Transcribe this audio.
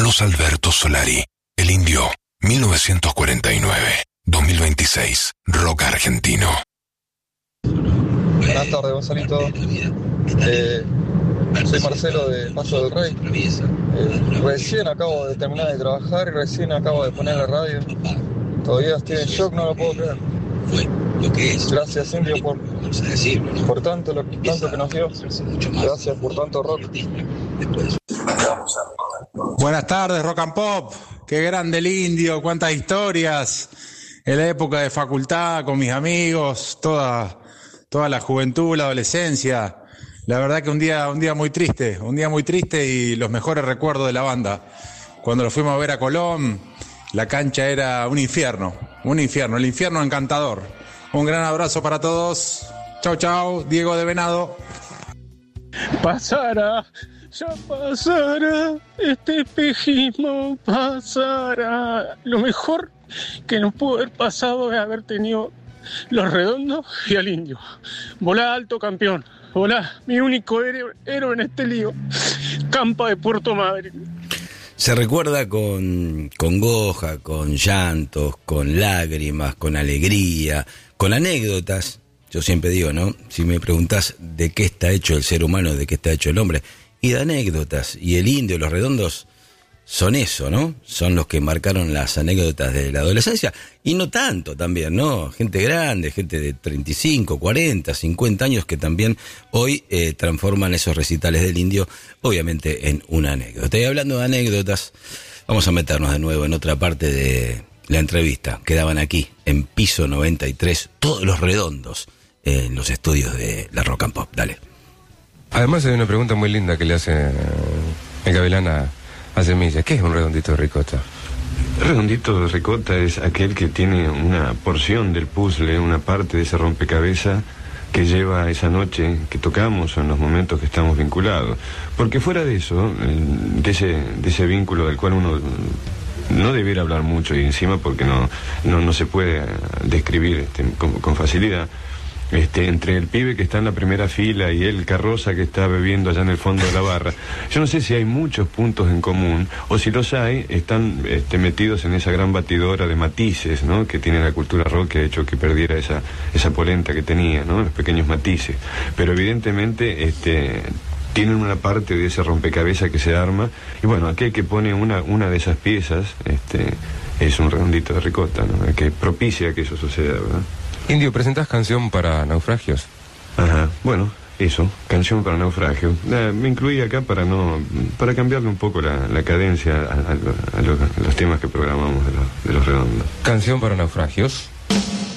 Carlos Alberto Solari, El Indio, 1949-2026, rock argentino. Buenas tardes, Gonzalito. Soy Marcelo de Paso del Rey. Recién acabo de terminar de trabajar y recién acabo de poner la radio. Todavía estoy en shock, no lo puedo creer. Gracias, Indio, por tanto que nos dio. Gracias por tanto rock. Buenas tardes, Rock and Pop. Qué grande el Indio, cuántas historias. En la época de facultad, con mis amigos, toda la juventud, la adolescencia. La verdad que un día muy triste y los mejores recuerdos de la banda. Cuando lo fuimos a ver a Colón, la cancha era un infierno, el infierno encantador. Un gran abrazo para todos. Chau, chau, Diego de Venado. Pasará, ya pasará, este espejismo pasará. Lo mejor que nos pudo haber pasado es haber tenido Los Redondos y al Indio. Volá alto, campeón. Volá, mi único héroe en este lío. Campa de Puerto Madryn. Se recuerda con congoja, con llantos, con lágrimas, con alegría, con anécdotas. Yo siempre digo, ¿no? Si me preguntás de qué está hecho el ser humano, de qué está hecho el hombre, y de anécdotas. Y el Indio, Los Redondos, son eso, ¿no? Son los que marcaron las anécdotas de la adolescencia. Y no tanto también, ¿no? Gente grande, gente de 35, 40, 50 años que también hoy transforman esos recitales del Indio, obviamente, en una anécdota. Y hablando de anécdotas, vamos a meternos de nuevo en otra parte de la entrevista. Quedaban aquí, en Piso 93, todos Los Redondos, en los estudios de la Rock and Pop. Dale. Además hay una pregunta muy linda que le hace el Gavilán a Semilla. ¿Qué es un redondito de ricota? El redondito de ricota es aquel que tiene una porción del puzzle, una parte de ese rompecabezas que lleva esa noche que tocamos o en los momentos que estamos vinculados. Porque fuera de eso, de ese vínculo del cual uno no debiera hablar mucho y encima porque no se puede describir con facilidad, entre el pibe que está en la primera fila y el carroza que está bebiendo allá en el fondo de la barra. Yo no sé si hay muchos puntos en común o si los hay, están metidos en esa gran batidora de matices, ¿no?, que tiene la cultura rock, que ha hecho que perdiera esa polenta que tenía, ¿no?, los pequeños matices. Pero evidentemente tienen una parte de ese rompecabezas que se arma, y bueno, aquel que pone una de esas piezas es un redondito de ricota, ¿no?, que propicia que eso suceda, ¿verdad? Indio, ¿presentás canción para Naufragios? Ajá, bueno, eso, canción para Naufragio. Me incluí acá para cambiarle un poco la cadencia a los temas que programamos de los Redondos. Canción para Naufragios.